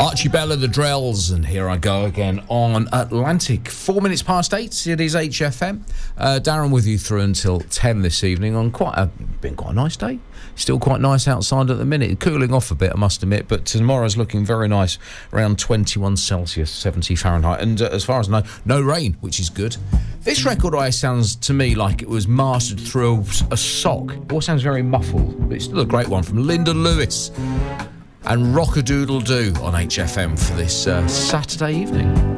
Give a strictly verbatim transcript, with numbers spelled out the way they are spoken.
Archie Bell and the Drells, and here I go again on Atlantic. Four minutes past eight, it is H F M. Uh, Darren with you through until ten this evening on quite a, been quite a nice day. Still quite nice outside at the minute. Cooling off a bit, I must admit, but tomorrow's looking very nice, around twenty-one Celsius, seventy Fahrenheit. And uh, as far as I know, no rain, which is good. This record I sounds to me like it was mastered through a, a sock. It all sounds very muffled, but it's still a great one from Linda Lewis and Rock-a-Doodle-Doo on H F M for this uh, Saturday evening.